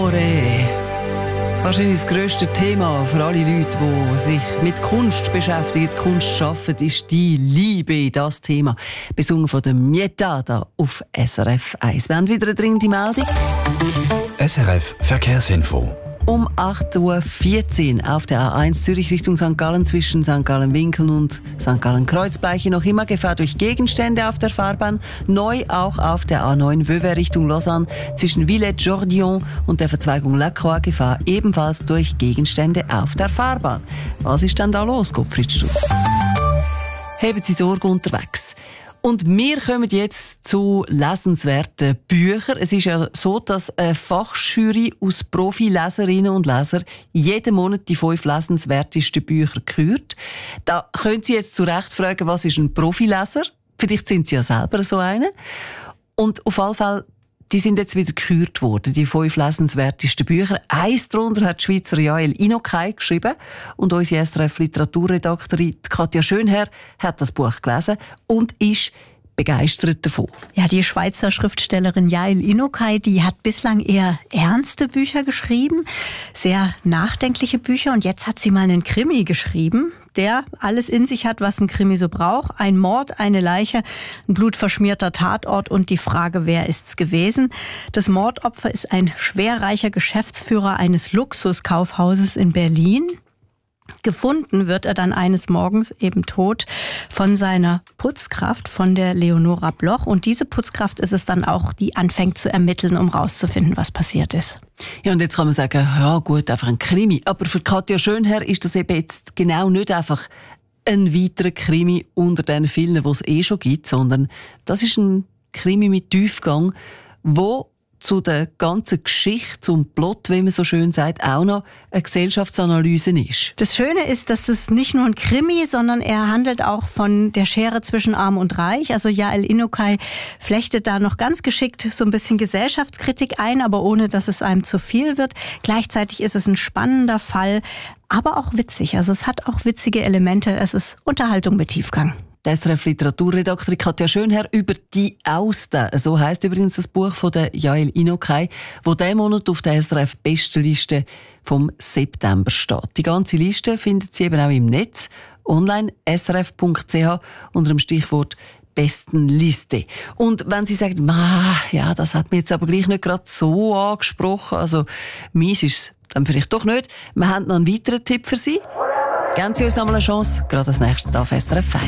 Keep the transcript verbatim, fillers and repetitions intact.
Amore. Wahrscheinlich das grösste Thema für alle Leute, die sich mit Kunst beschäftigen, Kunst schaffen, ist die Liebe, das Thema. Besungen von der Mietada auf S R F eins. Wir haben wieder eine dringende Meldung. S R F Verkehrsinfo. Um acht Uhr vierzehn auf der A eins Zürich Richtung Sankt Gallen zwischen Sankt Gallen-Winkeln und Sankt Gallen-Kreuzbleiche noch immer Gefahr durch Gegenstände auf der Fahrbahn. Neu auch auf der A neun Vevey Richtung Lausanne zwischen Villette-Jordion und der Verzweigung La Croix Gefahr ebenfalls durch Gegenstände auf der Fahrbahn. Was ist denn da los, Gottfried Stutz? Haben Sie Sorge unterwegs? Und wir kommen jetzt zu lesenswerten Büchern. Es ist ja so, dass eine Fachjury aus Profileserinnen und Lesern jeden Monat die fünf lesenswertesten Bücher kürt. Da können Sie jetzt zu Recht fragen, was ist ein Profileser? Vielleicht sind Sie ja selber so einer. Und auf jeden Fall, die sind jetzt wieder gekürt worden, die fünf lesenswertesten Bücher. Eins darunter hat die Schweizer Jael Inokai geschrieben. Und unsere S R F-Literaturredaktorin Katja Schönherr hat das Buch gelesen und ist begeistert davon. Ja, die Schweizer Schriftstellerin Jael Inokai, die hat bislang eher ernste Bücher geschrieben, sehr nachdenkliche Bücher. Und jetzt hat sie mal einen Krimi geschrieben, der alles in sich hat, was ein Krimi so braucht. Ein Mord, eine Leiche, ein blutverschmierter Tatort und die Frage, wer ist's gewesen? Das Mordopfer ist ein schwerreicher Geschäftsführer eines Luxuskaufhauses in Berlin. Gefunden wird er dann eines Morgens eben tot von seiner Putzkraft, von der Leonora Bloch. Und diese Putzkraft ist es dann auch, die anfängt zu ermitteln, um rauszufinden, was passiert ist. Ja, und jetzt kann man sagen, ja gut, einfach ein Krimi. Aber für Katja Schönherr ist das eben jetzt genau nicht einfach ein weiterer Krimi unter den vielen, die es eh schon gibt, sondern das ist ein Krimi mit Tiefgang, wo zu der ganzen Geschichte, zum Plot, wie man so schön sagt, auch noch eine Gesellschaftsanalyse ist. Das Schöne ist, dass es nicht nur ein Krimi, sondern er handelt auch von der Schere zwischen Arm und Reich. Also Jael Inokai flechtet da noch ganz geschickt so ein bisschen Gesellschaftskritik ein, aber ohne, dass es einem zu viel wird. Gleichzeitig ist es ein spannender Fall, aber auch witzig. Also es hat auch witzige Elemente. Es ist Unterhaltung mit Tiefgang. Die S R F-Literaturredaktorin Katja Schönherr über «Die Austen». So heisst übrigens das Buch von der Jael Inokai, wo diesen Monat auf der S R F-Bestenliste vom September steht. Die ganze Liste findet Sie eben auch im Netz, online s r f punkt c h unter dem Stichwort Bestenliste. Und wenn Sie sagen, ja, das hat mich jetzt aber gleich nicht gerade so angesprochen, also meins ist es dann vielleicht doch nicht, wir haben noch einen weiteren Tipp für Sie. Geben Sie uns noch mal eine Chance, gerade als nächstes auf S R F eins.